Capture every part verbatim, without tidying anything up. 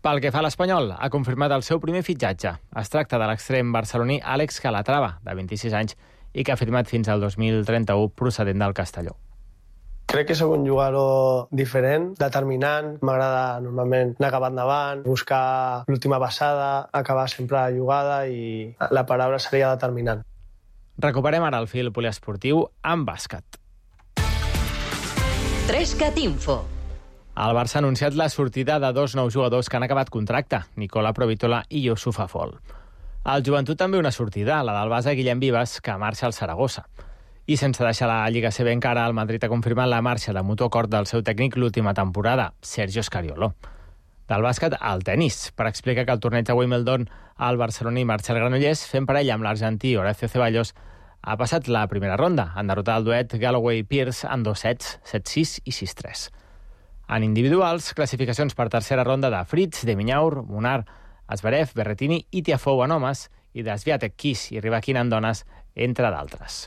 Pel que fa a l'Espanyol, ha confirmat el seu primer fitxatge. Es tracta de l'extrem barceloní Àlex Calatrava, de vint-i-sis anys, i que ha firmat fins al dos mil trenta-u procedent del Castelló. Crec que sóc un jugador diferent, determinant. M'agrada normalment anar cap endavant, buscar l'última passada, acabar sempre la jugada i la paraula seria determinant. Recuperem ara el fil poliesportiu amb bàsquet. Trescat Info. El Barça ha anunciat la sortida de dos nous jugadors que han acabat contracte, Nicola Provitola i Youssoufa Fall. Al Joventut també una sortida, la del base Guillem Vives, que marxa al Saragossa. I sense deixar la Lliga C B encara, el Madrid ha confirmat la marxa de mutu acord del seu tècnic l'última temporada, Sergio Scariolo. Del bàsquet al tenis, per explicar que el torneig de Wimbledon, el barceloní Marcel Granollers, fent parella amb l'argentí Horacio Ceballos, ha passat la primera ronda, en derrotar el duet Galloway-Pierce en dos sets, set sis i sis tres. En individuals, classificacions per tercera ronda de Fritz, de Minyaur, Munar, Zverev, Berrettini i Tiafoe en homes i de Swiatek, Kiss i Rybakina en dones, entre d'altres.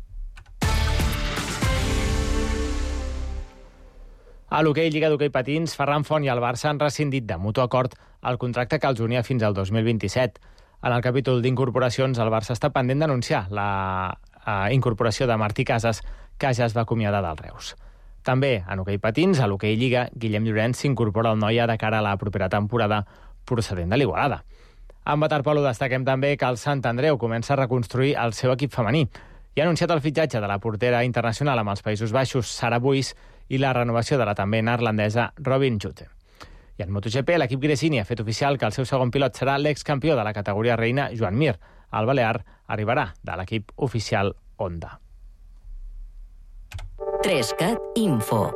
A l'hoquei Lliga d'Hoquei Patins, Ferran Font i el Barça han rescindit de mutu acord el contracte que els unia fins al dos mil vint-i-set. En el capítol d'incorporacions, el Barça està pendent d'anunciar la eh, incorporació de Martí Casas, que ja es va acomiadar del Reus. També, en hoquei patins, a l'hoquei Lliga, Guillem Llorenç s'incorpora al Noia de cara a la propera temporada procedent de l'Igualada. En waterpolo destaquem també que el Sant Andreu comença a reconstruir el seu equip femení i ha anunciat el fitxatge de la portera internacional amb els Països Baixos, Sara Buis, i la renovació de la també neerlandesa Robin Jutte. I en MotoGP, l'equip Gresini ha fet oficial que el seu segon pilot serà l'excampió de la categoria reina, Joan Mir. El balear arribarà de l'equip oficial Honda. Trescat Info.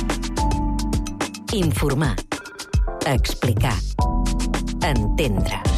Informar. Explicar. Entendre.